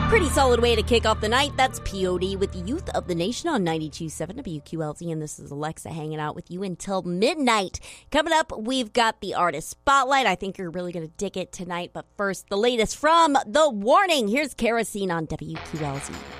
Pretty solid way to kick off the night. That's POD with Youth of the Nation on 92.7 WQLZ, and this is Alexa hanging out with you until midnight. Coming up, we've got the Artist Spotlight. I think you're really going to dig it tonight, but first, the latest from The Warning. Here's Kerosene on WQLZ.